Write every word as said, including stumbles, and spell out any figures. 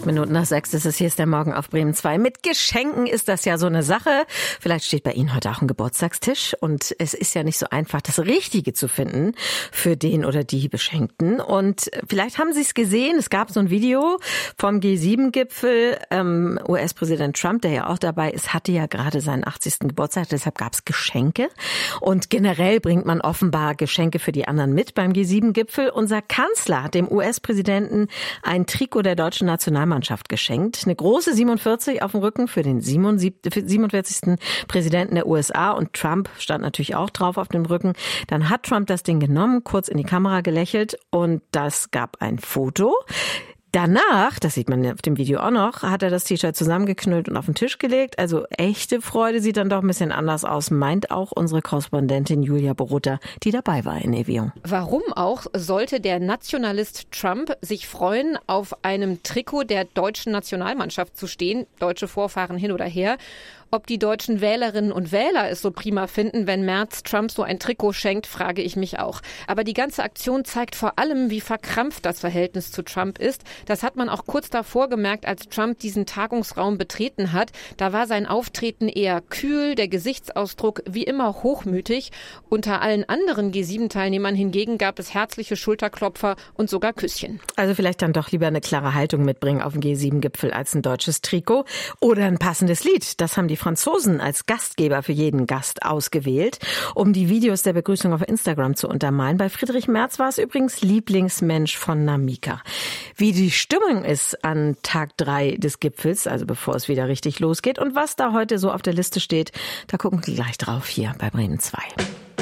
Acht Minuten nach sechs ist es, hier ist der Morgen auf Bremen zwei. Mit Geschenken ist das ja so eine Sache. Vielleicht steht bei Ihnen heute auch ein Geburtstagstisch und es ist ja nicht so einfach, das Richtige zu finden für den oder die Beschenkten. Und vielleicht haben Sie es gesehen, es gab so ein Video vom G sieben Gipfel. Ähm, U S-Präsident Trump, der ja auch dabei ist, hatte ja gerade seinen achtzigsten Geburtstag, deshalb gab es Geschenke. Und generell bringt man offenbar Geschenke für die anderen mit beim G sieben Gipfel. Unser Kanzler hat dem U S-Präsidenten ein Trikot der deutschen Nationalmannschaft geschenkt. Eine große siebenundvierzig auf dem Rücken für den siebenundvierzigsten Präsidenten der U S A und Trump stand natürlich auch drauf auf dem Rücken. Dann hat Trump das Ding genommen, kurz in die Kamera gelächelt und das gab ein Foto. Danach, das sieht man auf dem Video auch noch, hat er das T-Shirt zusammengeknüllt und auf den Tisch gelegt. Also echte Freude sieht dann doch ein bisschen anders aus, meint auch unsere Korrespondentin Julia Borutta, die dabei war in Evian. Warum auch sollte der Nationalist Trump sich freuen, auf einem Trikot der deutschen Nationalmannschaft zu stehen, deutsche Vorfahren hin oder her? Ob die deutschen Wählerinnen und Wähler es so prima finden, wenn Merz Trump so ein Trikot schenkt, frage ich mich auch. Aber die ganze Aktion zeigt vor allem, wie verkrampft das Verhältnis zu Trump ist. Das hat man auch kurz davor gemerkt, als Trump diesen Tagungsraum betreten hat. Da war sein Auftreten eher kühl, der Gesichtsausdruck wie immer hochmütig. Unter allen anderen G sieben Teilnehmern hingegen gab es herzliche Schulterklopfer und sogar Küsschen. Also vielleicht dann doch lieber eine klare Haltung mitbringen auf dem G sieben Gipfel als ein deutsches Trikot oder ein passendes Lied. Das haben die Franzosen als Gastgeber für jeden Gast ausgewählt, um die Videos der Begrüßung auf Instagram zu untermalen. Bei Friedrich Merz war es übrigens Lieblingsmensch von Namika. Wie die Stimmung ist an Tag drei des Gipfels, also bevor es wieder richtig losgeht und was da heute so auf der Liste steht, da gucken wir gleich drauf hier bei Bremen zwei.